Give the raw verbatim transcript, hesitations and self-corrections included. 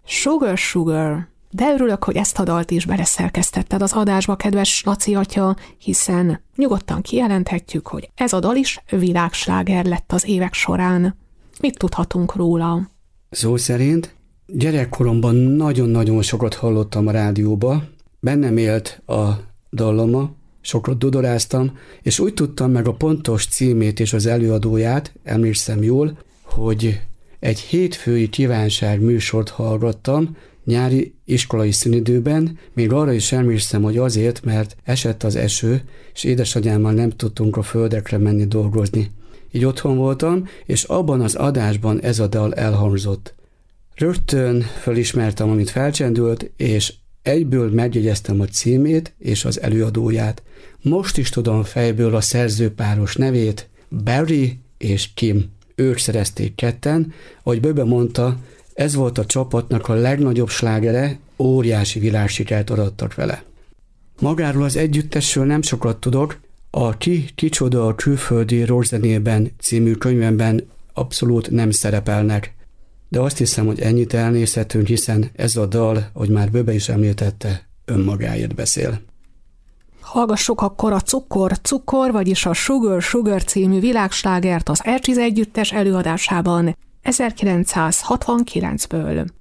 Sugar, sugar. De örülök, hogy ezt a dalt is beleszerkesztetted az adásba, kedves Laci atya, hiszen nyugodtan kijelenthetjük, hogy ez a dal is világsláger lett az évek során. Mit tudhatunk róla? Szó szerint gyerekkoromban nagyon-nagyon sokat hallottam a rádióba, bennem élt a dallama, sokat dudoráztam, és úgy tudtam meg a pontos címét és az előadóját, emlékszem jól, hogy egy hétfői kívánság műsort hallgattam, nyári iskolai szünidőben, még arra is emlékszem, hogy azért, mert esett az eső, és édesanyámmal nem tudtunk a földekre menni dolgozni. Így otthon voltam, és abban az adásban ez a dal elhangzott. Rögtön felismertem, amit felcsendült, és egyből megjegyeztem a címét és az előadóját. Most is tudom fejből a szerzőpáros nevét, Barry és Kim. Ők szerezték ketten, ahogy Böbe mondta, ez volt a csapatnak a legnagyobb slágere, óriási világsikert arattak vele. Magáról az együttesről nem sokat tudok, a Ki, kicsoda a külföldi rockzenében című könyvemben abszolút nem szerepelnek. De azt hiszem, hogy ennyit elnézhetünk, hiszen ez a dal, hogy már Böbe is említette, önmagáért beszél. Hallgassuk akkor a Cukor, Cukor, vagyis a Sugar, Sugar című világslágert az Ercsiz együttes előadásában ezerkilencszázhatvankilencből.